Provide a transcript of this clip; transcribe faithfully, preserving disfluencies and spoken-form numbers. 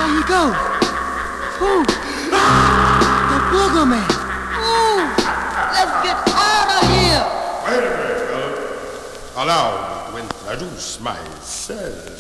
There he goes. Ooh. The booger man. Ooh. Let's get out of here. Wait a minute, fellas. Allow me to introduce myself.